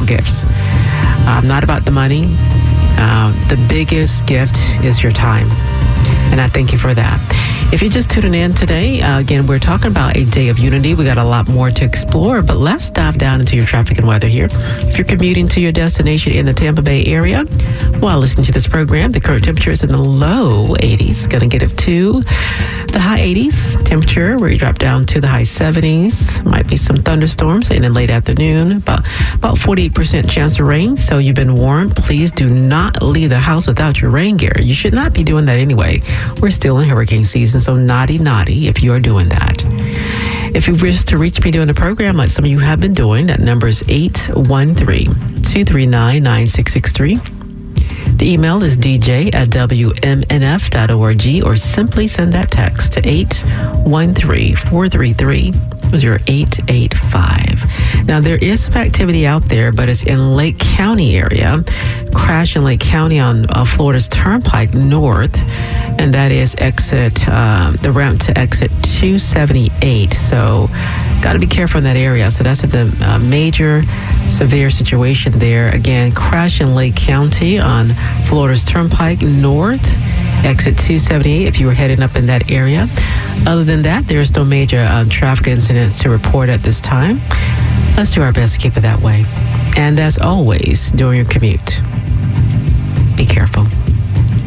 gifts. Not about the money. The biggest gift is your time. And I thank you for that. If you're just tuning in today, again, we're talking about a day of unity. We got a lot more to explore, but let's dive down into your traffic and weather here. If you're commuting to your destination in the Tampa Bay area while listening to this program, the current temperature is in the low 80s. Going to get up to the high 80s temperature, where you drop down to the high 70s. Might be some thunderstorms in the late afternoon. About 48% chance of rain. So you've been warned. Please do not leave the house without your rain gear. You should not be doing that anyway. We're still in hurricane season, so naughty if you are doing that. If you wish to reach me during the program, like some of you have been doing, that number is 813-239-9663. The email is dj@wmnf.org, or simply send that text to 813-433-0885. Now, there is some activity out there, but it's in Lake County area. Crash in Lake County on Florida's Turnpike North, and that is the ramp to exit 278. So, got to be careful in that area. So that's the major severe situation there. Again, crash in Lake County on Florida's Turnpike North, exit 278 if you were heading up in that area. Other than that, there's no major traffic incidents to report at this time. Let's do our best to keep it that way. And as always, during your commute, be careful.